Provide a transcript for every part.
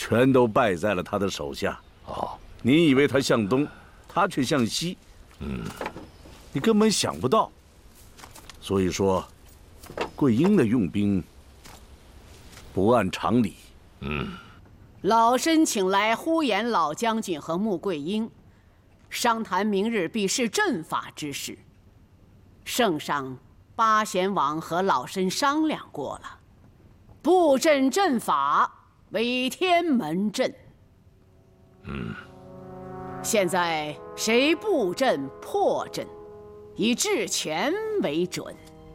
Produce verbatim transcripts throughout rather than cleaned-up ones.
全都败在了他的手下。 哦， 你以为他向东，他却向西。 嗯， 你根本想不到。所以说，桂英的用兵不按常理。 嗯， 老身请来呼延老将军和穆桂英，商谈明日比试阵法之事。圣上八贤王和老身商量过了，布阵阵法为天门阵。 嗯， 现在谁布阵破阵，以治权为准。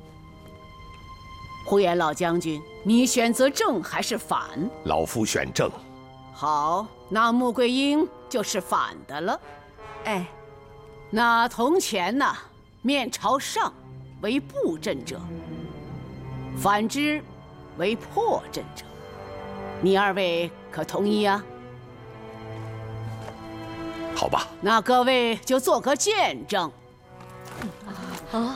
呼延老将军，你选择正还是反？ 老夫选正。 好，那穆桂英就是反的了。 哎， 那铜钱呢？面朝上为布阵者，反之为破阵者。你二位可同意啊？ 好吧。 那各位就做个见证。 啊！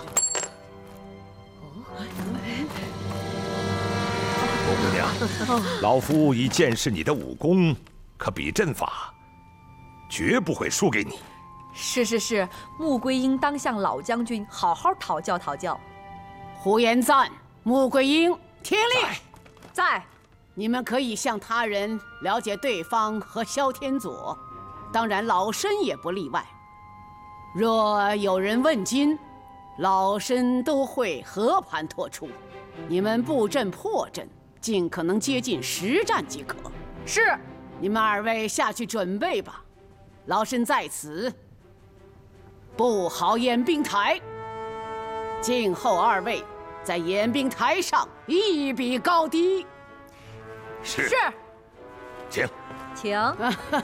穆姑娘，老夫已见识你的武功，可比阵法，绝不会输给你。 是是是，穆桂英当向老将军好好讨教讨教。 呼延赞、穆桂英，听令！ 在。 你们可以向他人了解对方和萧天佐，当然老身也不例外。若有人问津，老身都会和盘托出。你们布阵破阵，尽可能接近实战即可。 是。 你们二位下去准备吧，老身在此。布好演兵台，静候二位在演兵台上一比高低。 是。 是。 请。 请。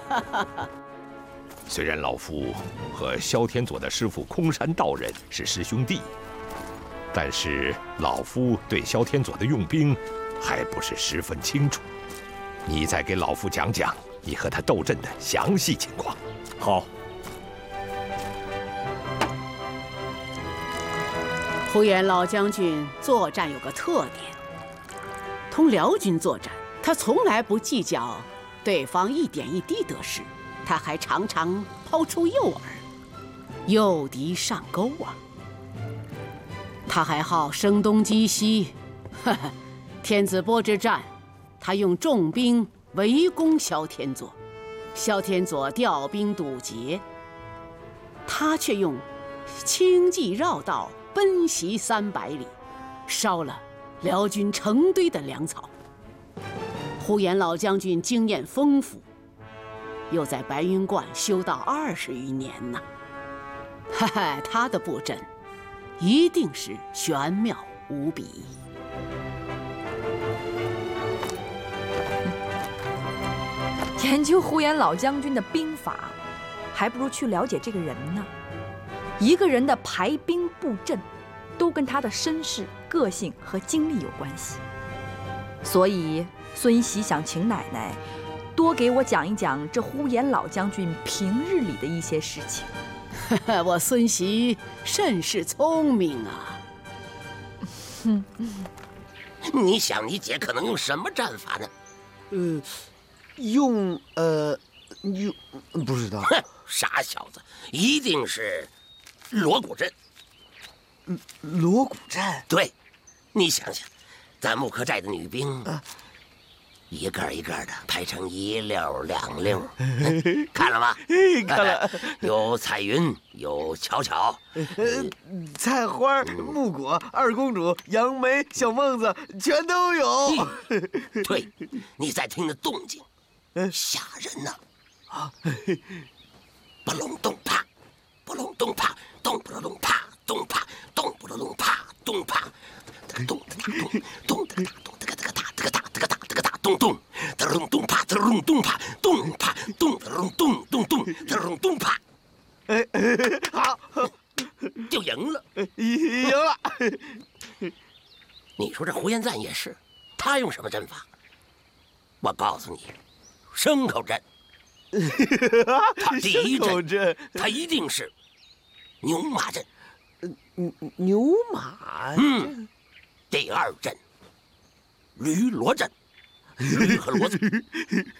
虽然老夫和萧天佐的师傅空山道人是师兄弟，但是老夫对萧天佐的用兵还不是十分清楚。你再给老夫讲讲你和他斗阵的详细情况。 好。 呼延老将军作战有个特点，同辽军作战，他从来不计较对方一点一滴得失，他还常常抛出诱饵，诱敌上钩啊。他还好声东击西，呵呵，天子波之战，他用重兵围攻萧天佐，萧天佐调兵堵截，他却用轻骑绕道奔袭三百里，烧了辽军成堆的粮草。呼延老将军经验丰富，又在白云观修道二十余年呢，哈哈，他的布阵一定是玄妙无比。 研究呼延老将军的兵法，还不如去了解这个人呢。一个人的排兵布阵，都跟他的身世、个性和经历有关系。所以孙喜想请奶奶多给我讲一讲这呼延老将军平日里的一些事情。 我孙喜甚是聪明啊。 你想你姐可能用什么战法呢？ 呃，用呃用不知道。 哼，傻小子，一定是锣鼓阵。 嗯，锣鼓阵。 对，你想想，咱木刻寨的女兵。 啊一个一个的排成一溜两溜，看了吗？ 看了。 有彩云，有巧巧， 呃，菜花、木果、二公主、杨梅、小孟子，全都有。 对，你再听那动静，吓人呐！啊，不隆咚啪，不隆咚啪，咚不隆咚啪，咚啪，咚不隆咚啪，咚啪，咚咚咚咚咚咚哒哒哒哒哒哒哒哒哒咚咚，哒隆咚啪，哒隆咚啪，咚啪咚哒隆咚咚咚，哒隆咚啪。 哎，好， 就赢了， 赢了。 你说这呼延赞也是，他用什么阵法？我告诉你，牲口阵。他第一阵，他一定是牛马阵。 牛牛马阵。 嗯，第二阵，驴骡阵。驴和骡子